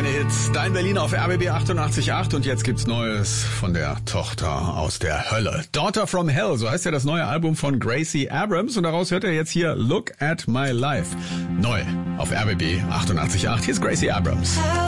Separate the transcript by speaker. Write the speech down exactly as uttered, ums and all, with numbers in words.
Speaker 1: deine Hits. Dein Berlin auf R B B achtundachtzig Komma acht und jetzt gibt's Neues von der Tochter aus der Hölle. Daughter from Hell, so heißt ja das neue Album von Gracie Abrams und daraus hört er jetzt hier Look at My Life. Neu auf R B B achtundachtzig Komma acht. Hier ist Gracie Abrams.